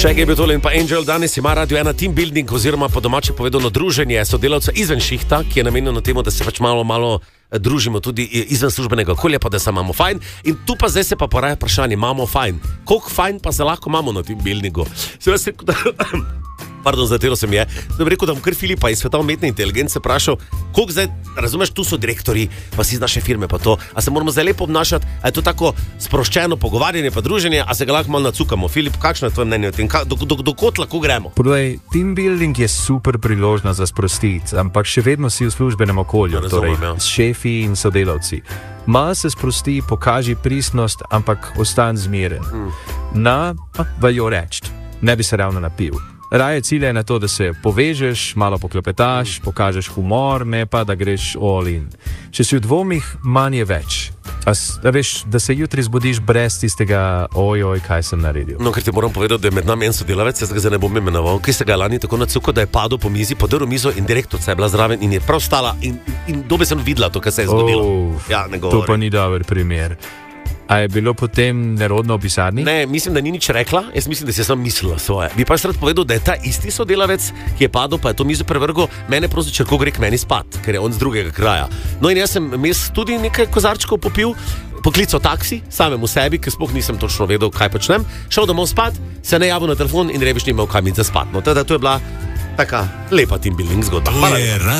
Še je bil tole in pa Angel, danes ima Radio 1 team building oziroma po domače povedano druženje sodelavcev izven šihta, ki je namenjeno temu, da se pač malo družimo tudi izven službenega okolja, pa da se imamo fajn. In tu pa zdaj se pa poraja vprašanje, imamo fajn. Koliko fajn pa se lahko imamo na team buildingu? Pardon, zatelo sem je. Da bi rekel, da bom kar Filipa iz sveta umetne inteligence vprašal, koliko zdaj, razumeš, tu so direktori, pa si iz naše firme pa to, a se moramo zdaj lepo obnašati, a je to tako sproščeno pogovarjanje pa druženje, a se ga lahko malo nacukamo. Filip, kakšno je tvoje mnenje o tem? Do kod lahko gremo? Podaj, team building je super priložnost za sprostiti, ampak še vedno si v službenem okolju, Razumem, torej s šefi in sodelavci. Malo se sprosti, pokaži pristnost, ampak ostan zmeren. Valjo reči, ne bi se ravno napil. Raje cilje na to, da se povežeš, malo poklepetaš, pokažeš humor, ne pa da greš all in. Če si v dvomih, manj je več. Veš, da se jutri zbudiš brez tistega ojoj, kaj sem naredil. No, ker ti moram povedati, da je med nami en sodelavec, jaz ga zdaj ne bom imenoval, ki se ga je lani tako nacukal, da je padel po mizi, podrl mizo in direktorica je bila zraven in je prav stala in dobesedno videla to, kar se je zgodilo. Ja, ne govori. To pa ni dober primer. A je bilo potem nerodno v pisarni? Ne, mislim, da ni nič rekla, jaz mislim, da si je samo mislila svoje. Bi pa rad povedal, da je ta isti sodelavec, ki je padel, pa je to mizo prevrgel, mene prosi, če lahko gre k meni spat, ker je on z drugega kraja. No in jaz sem tudi nekaj kozarčkov popil, poklical taksi, samemu sebi, ker sploh nisem točno vedel, kaj počnem, šel domov spat, se ne javil na telefon in rebiš ni imel kaj mi za spat. No, teda to je bila taka lepa team building zgodba. Hvala.